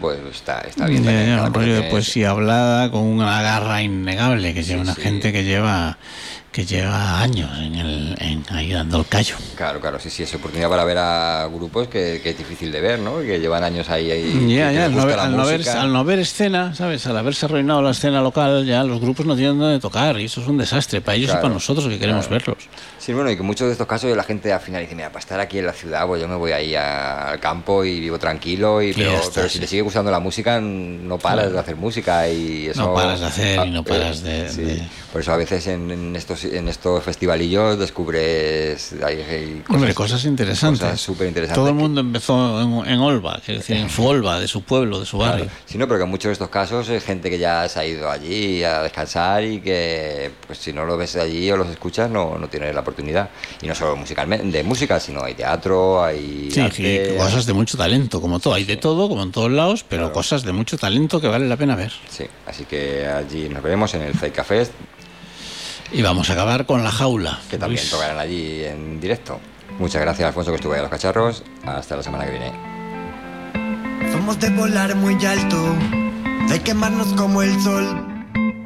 pues está bien. Un rollo de poesía hablada con una garra innegable, que lleva una gente que lleva años ahí dando el callo. Claro, sí, es oportunidad para ver a grupos que es difícil de ver, ¿no? Que llevan años ahí. Al no ver escena, ¿sabes? Al haberse arruinado la escena local, ya los grupos no tienen dónde tocar, y eso es un desastre para ellos y para nosotros que queremos verlos. Sí, bueno, y que en muchos de estos casos la gente al final dice, mira, para estar aquí en la ciudad, pues yo me voy ahí al campo y vivo tranquilo, pero si te sigue gustando la música, no paras de hacer música y eso... No paras de hacer y no paras de... Sí. Por eso a veces en estos festivalillos descubres cosas interesantes. Cosas súper interesantes. Todo el mundo empezó en Olva, es decir, en su Olva, de su pueblo, de su barrio. Sí, no, pero que en muchos de estos casos es gente que ya se ha ido allí a descansar y que, pues si no lo ves allí o los escuchas, no tienes la oportunidad. Y no solo de música, sino hay teatro, hay arte, cosas de mucho talento, como todo. Hay de todo, como en todos lados, pero cosas de mucho talento que vale la pena ver. Sí, así que allí nos veremos en el Zeica Fest. Y vamos a acabar con La Jaula, que también tocarán allí en directo. Muchas gracias, Alfonso, que estuvo ahí a los cacharros. Hasta la semana que viene. Somos de volar muy alto, de quemarnos como el sol.